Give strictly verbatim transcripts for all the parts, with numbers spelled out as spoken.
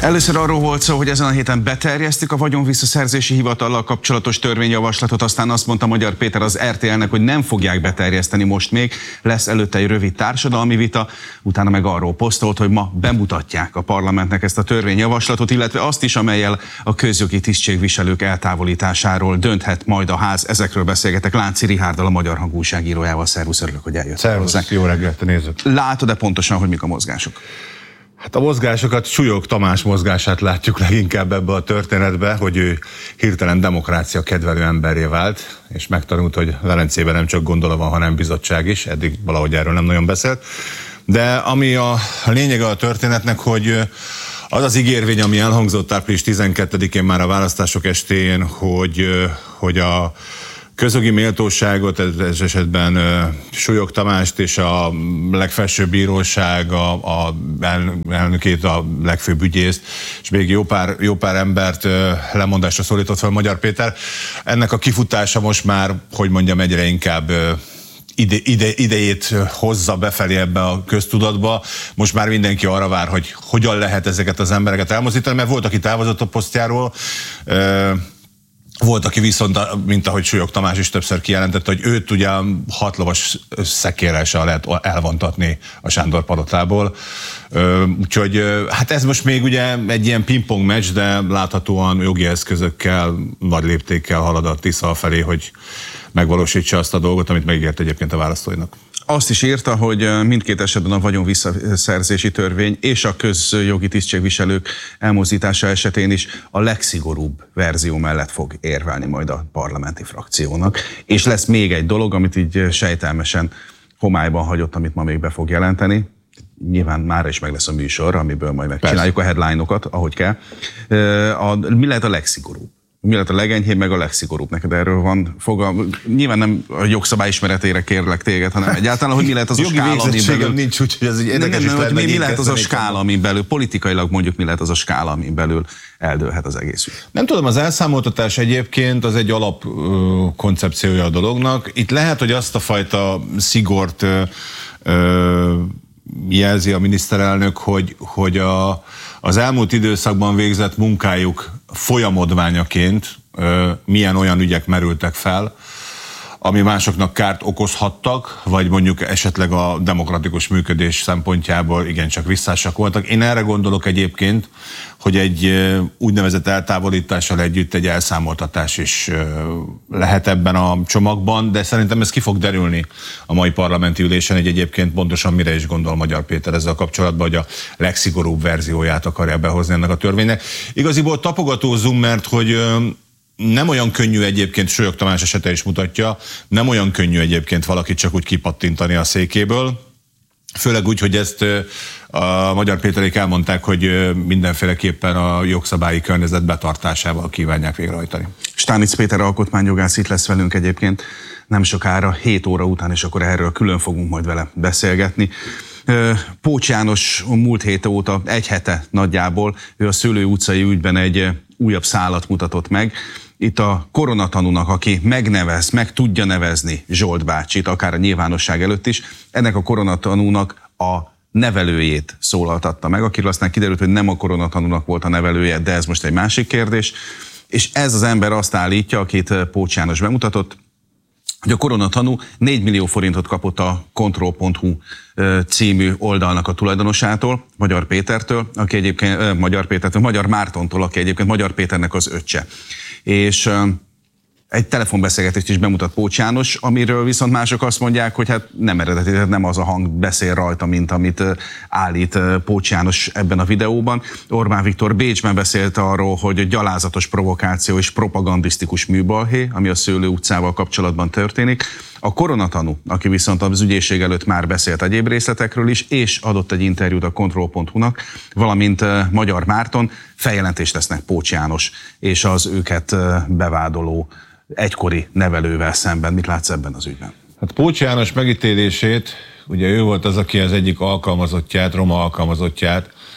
Először arról volt szó, hogy ezen a héten beterjesztik a vagyonvisszaszerzési hivatallal kapcsolatos törvényjavaslatot, aztán azt mondta Magyar Péter az er té el-nek, hogy nem fogják beterjeszteni most még, lesz előtte egy rövid társadalmi vita, utána meg arról posztolt, hogy ma bemutatják a parlamentnek ezt a törvényjavaslatot, illetve azt is, amellyel a közjogi tisztségviselők eltávolításáról dönthet majd a ház. Ezekről beszélgetek Lánci Richárddal, a Magyar Hang újságírójával. Szervusz, örülök, hogy eljött. Szervusz, jó reggelt, nézzük. Látod-e pontosan, hogy mik a mozgások? Hát a mozgásokat, Súlyog Tamás mozgását látjuk leginkább ebbe a történetbe, hogy ő hirtelen demokrácia kedvelő emberré vált, és megtanult, hogy Velencében nem csak gondola van, hanem bizottság is, eddig valahogy erről nem nagyon beszélt. De ami a lényege a történetnek, hogy az az ígérvény, ami elhangzott április tizenkettedikén már a választások estén, hogy, hogy a közjogi méltóságot, ez esetben uh, Súlyog Tamást és a legfelsőbb bíróság, a, a elnökét, a legfőbb ügyészt, és még jó pár, jó pár embert uh, lemondásra szólított fel Magyar Péter. Ennek a kifutása most már, hogy mondjam, egyre inkább uh, ide, ide, idejét hozza befelé ebbe a köztudatba. Most már mindenki arra vár, hogy hogyan lehet ezeket az embereket elmozdítani, mert volt, aki távozott a posztjáról, uh, volt, aki viszont, mint ahogy Súlyog Tamás is többször kijelentette, hogy őt ugye hatlovas szekérrel se lehet elvontatni a Sándor palotából. Úgyhogy hát ez most még ugye egy ilyen pingpong meccs, de láthatóan jogi eszközökkel, nagy léptékkel halad a Tisza felé, hogy megvalósítsa azt a dolgot, amit megígért egyébként a választóinak. Azt is írta, hogy mindkét esetben a vagyonvisszaszerzési törvény és a közjogi tisztségviselők elmozdítása esetén is a legszigorúbb verzió mellett fog érvelni majd a parlamenti frakciónak. És lesz még egy dolog, amit így sejtelmesen homályban hagyott, amit ma még be fog jelenteni. Nyilván már is meg lesz a műsor, amiből majd megcsináljuk Persze. a headline-okat, ahogy kell. A, mi lehet a legszigorúbb? Mi lehet a legenyhébb, meg a legszigorúbb? Neked erről van fogalm? Nyilván nem a jogszabály ismeretére kérlek téged, hanem egyáltalán, hogy mi lehet az a skála, amin belül... nincs, úgyhogy ez egy érdekes nem, nem, is mi, mi lehet az a skála, amin belül, politikailag mondjuk mi lehet az a skála, amin belül eldőlhet az egész ügy? Nem tudom, az elszámoltatás egyébként az egy alap ö, koncepciója a dolognak. Itt lehet, hogy azt a fajta szigort ö, ö, jelzi a miniszterelnök, hogy, hogy a, az elmúlt időszakban végzett munkájuk folyamodványaként ö, milyen olyan ügyek merültek fel, ami másoknak kárt okozhattak, vagy mondjuk esetleg a demokratikus működés szempontjából igencsak visszásak voltak. Én erre gondolok egyébként, hogy egy úgynevezett eltávolítással együtt egy elszámoltatás is lehet ebben a csomagban, de szerintem ez ki fog derülni a mai parlamenti ülésen, hogy egyébként pontosan mire is gondol Magyar Péter ezzel kapcsolatban, hogy a legszigorúbb verzióját akarja behozni ennek a törvénynek. Igaziból tapogatózunk, mert hogy nem olyan könnyű egyébként, Súlyog Tamás esete is mutatja, nem olyan könnyű egyébként valakit csak úgy kipattintani a székéből. Főleg úgy, hogy ezt a Magyar Péterék elmondták, hogy mindenféleképpen a jogszabályi környezet betartásával kívánják végrehajtani. Stánic Péter alkotmányjogász itt lesz velünk egyébként nem sokára, hét óra után, és akkor erről külön fogunk majd vele beszélgetni. Pócs János múlt hét óta, egy hete nagyjából, ő a Szőlő utcai ügyben egy újabb szálat mutatott meg. Itt a koronatanúnak, aki megnevez, meg tudja nevezni Zsolt bácsit, akár a nyilvánosság előtt is, ennek a koronatanúnak a nevelőjét szólaltatta meg, akiről aztán kiderült, hogy nem a koronatanúnak volt a nevelője, de ez most egy másik kérdés. És ez az ember azt állítja, akit Pócs János bemutatott, hogy a koronatanú négy millió forintot kapott a kontroll pont hu című oldalnak a tulajdonosától, Magyar Pétertől, aki egyébként Magyar Pétertől, Magyar Mártontól, aki egyébként Magyar Péternek az öccse. És egy telefonbeszélgetést is bemutat Pócs János, amiről viszont mások azt mondják, hogy hát nem eredeti, tehát nem az a hang beszél rajta, mint amit állít Pócs János ebben a videóban. Orbán Viktor Bécsben beszélt arról, hogy gyalázatos provokáció és propagandisztikus műbalhé, ami a Szőlő utcával kapcsolatban történik. A koronatanú, aki viszont az ügyészség előtt már beszélt egyéb részletekről is, és adott egy interjút a kontroll pont hu-nak, valamint Magyar Márton, feljelentést tesznek Pócs János és az őket bevádoló egykori nevelővel szemben. Mit látsz ebben az ügyben? Hát Pócs János megítélését, ugye ő volt az, aki az egyik alkalmazottját, roma alkalmazottját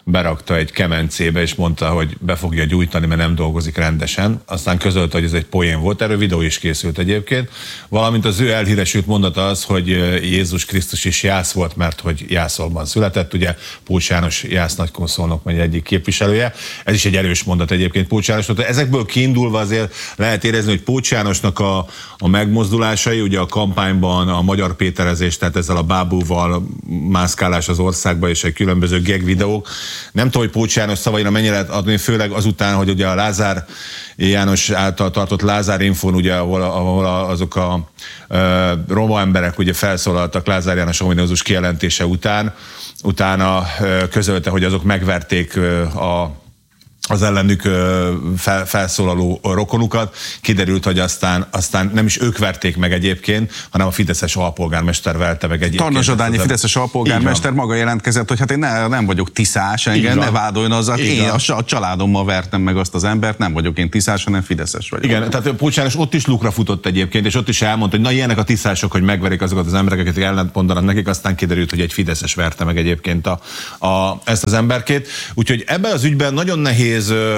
berakta egy kemencébe, és mondta, hogy be fogja gyújtani, mert nem dolgozik rendesen. Aztán közölte, hogy ez egy poén volt, erről videó is készült egyébként. Valamint az ő elhíresült mondata az, hogy Jézus Krisztus is jász volt, mert hogy Jászolban született. Ugye Pócs János Jász nagykonszolnok megy egyik képviselője. Ez is egy erős mondat egyébként Pócs Jánosnak. Ezekből kiindulva azért lehet érezni, hogy Pócs Jánosnak a, a megmozdulásai, ugye a kampányban a magyar péterezés, tehát ezzel a bábúval mászkálás az országba és egy különböző gag videók. Nem tudom, hogy Pócs János szavaira mennyire lehet adni, főleg azután, hogy ugye a Lázár János által tartott Lázár Infón, ugye, ahol, ahol azok a e, roma emberek ugye felszólaltak Lázár János ominózus kijelentése után, utána e, közölte, hogy azok megverték e, a az ellenük fel, felszólaló rokonukat. Kiderült, hogy aztán, aztán nem is ők verték meg egyébként, hanem a fideszes alpolgármester verte meg egyébként. Tarnasodányi fideszes alpolgármester maga jelentkezett, hogy hát én ne, nem vagyok tiszás, engem ne vádoljon azzal, én a, a családommal vertem meg azt az embert, nem vagyok én tiszás, hanem fideszes vagyok. Igen, tehát Pócs János ott is lukra futott egyébként, és ott is elmondta, hogy na ilyenek a tiszások, hogy megverik azokat az embereket, akik ellent mondanak nekik, aztán kiderült, hogy egy fideszes verte meg egyébként a, a, ezt az emberkét. Úgyhogy ebben az ügyben nagyon nehéz.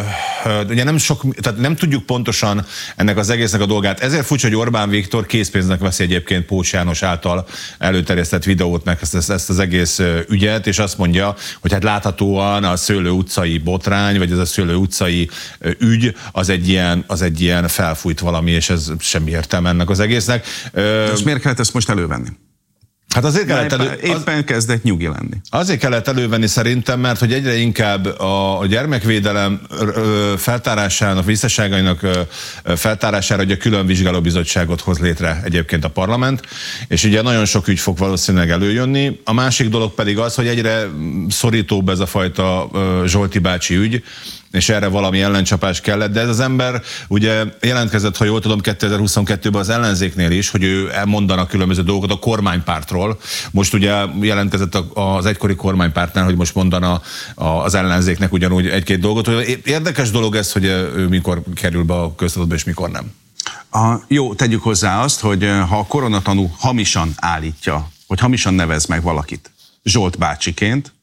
Ugye nem, sok, tehát nem tudjuk pontosan ennek az egésznek a dolgát. Ezért furcsa, hogy Orbán Viktor készpénznek veszi egyébként Pócs János által előterjesztett videót, meg ezt, ezt az egész ügyet, és azt mondja, hogy hát láthatóan a Szőlő utcai botrány, vagy ez a Szőlő utcai ügy, az egy ilyen, az egy ilyen felfújt valami, és ez semmi értelme ennek az egésznek. És miért kellett ezt most elővenni? Hát azért kellett elő, éppen, éppen az, kezdett nyugi lenni. Azért kellett elővenni szerintem, mert hogy egyre inkább a gyermekvédelem feltárásának, visszaságainak feltárására ugye külön vizsgálóbizottságot hoz létre egyébként a parlament, és ugye nagyon sok ügy fog valószínűleg előjönni. A másik dolog pedig az, hogy egyre szorítóbb ez a fajta Zsolti bácsi ügy, és erre valami ellencsapás kellett, de ez az ember ugye jelentkezett, ha jól tudom, kétezer-huszonkettőben az ellenzéknél is, hogy ő elmondanak különböző dolgokat a kormánypártról. Most ugye jelentkezett az egykori kormánypártnál, hogy most mondana az ellenzéknek ugyanúgy egy-két dolgot. Érdekes dolog ez, hogy ő mikor kerül be a köztudatba, és mikor nem. A, jó, tegyük hozzá azt, hogy ha a koronatanú hamisan állítja, vagy hamisan nevez meg valakit Zsolt bácsiként,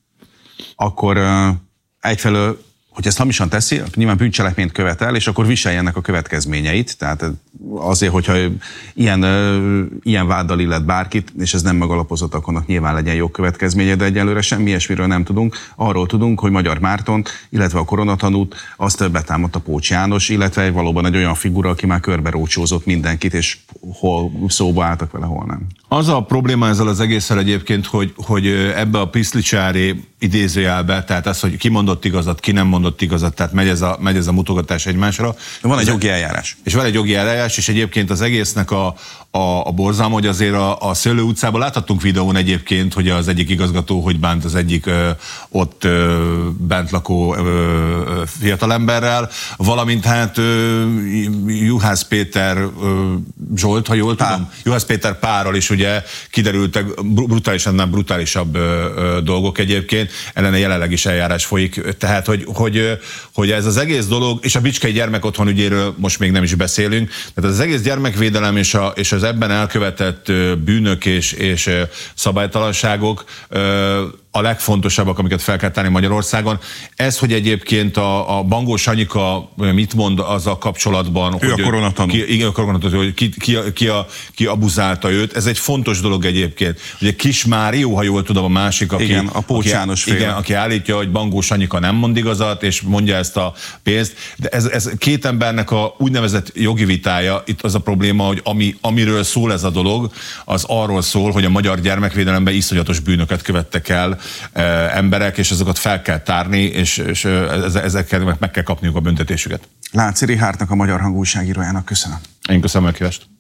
akkor uh, egyfelől hogy ezt hamisan teszi, nyilván bűncselekményt követel, és akkor viselje ennek a következményeit. Tehát azért, hogyha ilyen, ilyen váddal illet bárkit, és ez nem megalapozott, akkor nyilván legyen jogkövetkezménye, de egyelőre semmi ilyesmiről nem tudunk. Arról tudunk, hogy Magyar Mártont, illetve a koronatanút azt betámadta Pócs János, illetve valóban egy olyan figura, aki már körberócsózott mindenkit, és hol szóba álltak vele, hol nem. Az a probléma ezzel az egésszel egyébként, hogy, hogy ebbe a piszlicsári idézőjelbe, tehát az, hogy ki mondott igazat, ki nem mondott igazat, tehát megy ez a, megy ez a mutogatás egymásra. Van egy jogi eljárás. És van egy jogi eljárás, és egyébként az egésznek a, a, a borzalma, hogy azért a, a Szőlő utcában láthattunk videón egyébként, hogy az egyik igazgató hogy bánt az egyik ö, ott ö, bent lakó ö, fiatalemberrel, valamint hát ö, Juhász Péter ö, Zsolt, ha jól Pál. tudom, Juhász Péter párral is ugye kiderültek brutálisan, nem brutálisabb ö, ö, dolgok egyébként, ellene jelenleg is eljárás folyik, tehát hogy, hogy, hogy ez az egész dolog, és a Bicskei gyermekotthon ügyéről most még nem is beszélünk, tehát az egész gyermekvédelem és, a, és az ebben elkövetett bűnök és, és szabálytalanságok a legfontosabbak, amiket fel kell tárni Magyarországon. Ez, hogy egyébként a, a Bangó Sanyika mit mond azzal kapcsolatban, ő hogy a koronatanú. Ki, igen, a koronatanú, hogy ki, ki, ki, a, ki abuzálta őt. Ez egy fontos dolog egyébként. Ugye Kis Márió, ha jól tudom, a másik, aki, igen, a Pócs János aki, igen, aki állítja, hogy Bangó Sanyika nem mond igazat, és mondja ezt a pénzt. De ez, ez két embernek a úgynevezett jogi vitája, itt az a probléma, hogy ami, amiről szól ez a dolog, az arról szól, hogy a magyar gyermekvédelemben iszonyatos bűnöket követtek el emberek, és azokat fel kell tárni, és, és ezekkel meg kell kapniuk a büntetésüket. Láci Richárdnak, a Magyar Hang újságírójának köszönöm. Én köszönöm a kívást.